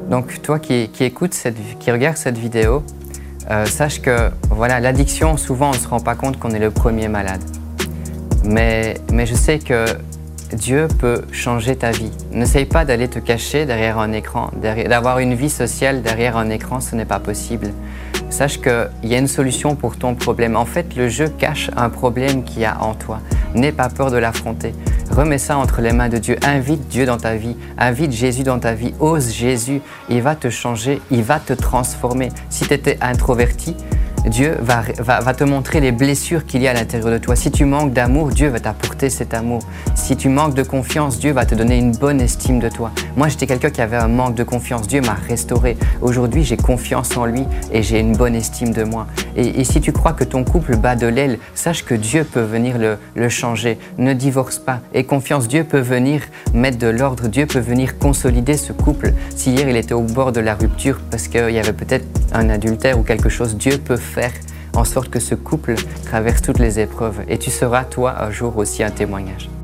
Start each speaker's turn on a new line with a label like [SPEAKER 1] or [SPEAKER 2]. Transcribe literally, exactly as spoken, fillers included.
[SPEAKER 1] Donc toi qui, qui écoutes, cette, qui regarde cette vidéo, euh, sache que voilà, l'addiction, souvent on ne se rend pas compte qu'on est le premier malade. Mais, mais je sais que Dieu peut changer ta vie. N'essaye pas d'aller te cacher derrière un écran, d'avoir une vie sociale derrière un écran, ce n'est pas possible. Sache qu'il y a une solution pour ton problème. En fait, le jeu cache un problème qu'il y a en toi. N'aie pas peur de l'affronter. Remets ça entre les mains de Dieu. Invite Dieu dans ta vie. Invite Jésus dans ta vie. Ose Jésus. Il va te changer. Il va te transformer. Si tu étais introverti, Dieu va, va, va te montrer les blessures qu'il y a à l'intérieur de toi. Si tu manques d'amour, Dieu va t'apporter cet amour. Si tu manques de confiance, Dieu va te donner une bonne estime de toi. Moi, j'étais quelqu'un qui avait un manque de confiance. Dieu m'a restauré. Aujourd'hui, j'ai confiance en lui et j'ai une bonne estime de moi. Et, et si tu crois que ton couple bat de l'aile, sache que Dieu peut venir le, le changer. Ne divorce pas. Aie confiance, Dieu peut venir mettre de l'ordre. Dieu peut venir consolider ce couple. Si hier, il était au bord de la rupture parce qu'il y avait peut-être un adultère ou quelque chose, Dieu peut faire en sorte que ce couple traverse toutes les épreuves et tu seras toi un jour aussi un témoignage.